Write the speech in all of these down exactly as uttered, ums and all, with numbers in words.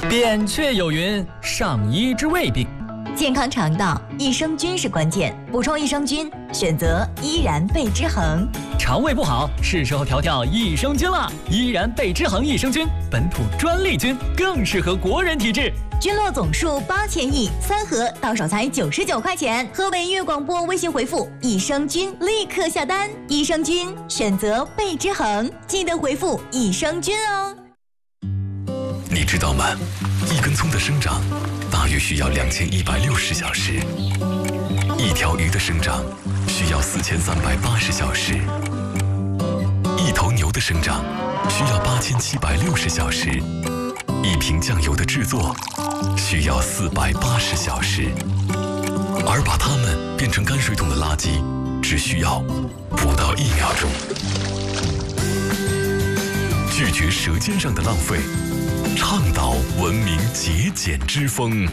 扁鹊有云：上医治未病。 健康肠道，益生菌是关键。补充益生菌，选择依然贝之恒。 肠胃不好，是时候调调益生菌了。依然贝之恒益生菌，本土专利菌，更适合国人体质。 菌落总数八千亿，三盒到手才九十九块钱。河北音乐广播微信回复益生菌，立刻下单。益生菌选择贝之恒，记得回复益生菌哦。 你知道吗？一根葱的生长大约需要两千一百六十小时，一条鱼的生长需要四千三百八十小时，一头牛的生长需要八千七百六十小时，一瓶酱油的制作需要四百八十小时，而把它们变成泔水桶的垃圾只需要不到一秒钟。拒绝舌尖上的浪费，倡导文明节俭之风。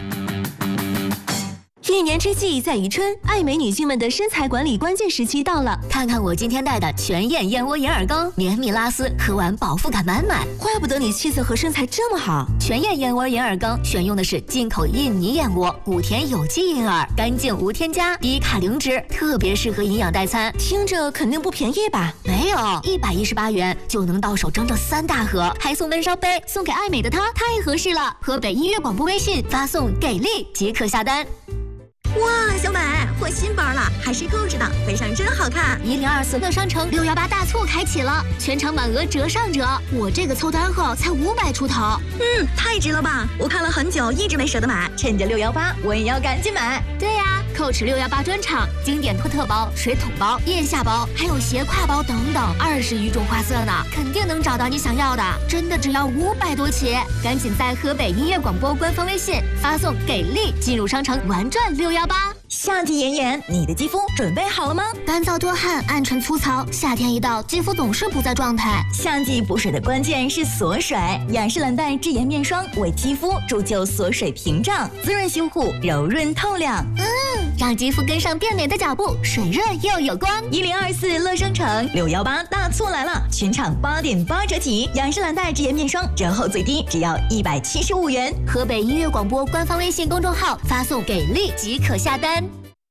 一年之计在于春，爱美女性们的身材管理关键时期到了。看看我今天带的全燕燕窝眼耳膏，绵密拉丝，喝完饱腹感满满。 怪不得你气色和身材这么好。 全燕燕窝眼耳膏选用的是进口印尼燕窝，古田有机银耳，干净无添加，低卡零脂，特别适合营养代餐。 听着肯定不便宜吧？ 没有，一百一十八元就能到手整整三大盒，还送闷烧杯，送给爱美的她太合适了。河北音乐广播微信发送给力即可下单。 哇，小美换新包了，还是购置的，背上真好看。 一零二四乐商城六幺八大促开启了，全场满额折上折，我这个凑单后才五百出头。 嗯，太值了吧！我看了很久，一直没舍得买，趁着六幺八，我也要赶紧买。 对呀，蔻驰六幺八专场，经典托特包、水桶包、腋下包，还有斜挎包等等，二十余种花色呢，肯定能找到你想要的。真的只要五百多起，赶紧在河北音乐广播官方微信发送给力，进入商城玩转六幺八。 夏季炎炎，你的肌肤准备好了吗？ 干燥多汗、暗沉粗糙，夏天一到，肌肤总是不在状态。 夏季补水的关键是锁水，雅诗兰黛智妍面霜为肌肤铸就锁水屏障，滋润修护，柔润透亮。 嗯，让肌肤跟上变美的脚步，水润又有光。 一零二四乐商城六幺八大促来了，全场八点八折起，雅诗兰黛智妍面霜折后最低只要一百七十五元。 河北音乐广播官方微信公众号发送给力即可下单。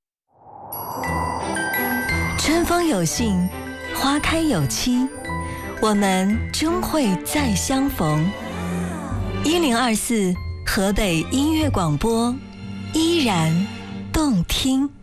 春风有信，花开有期，我们终会再相逢。一零二四河北音乐广播，依然动听。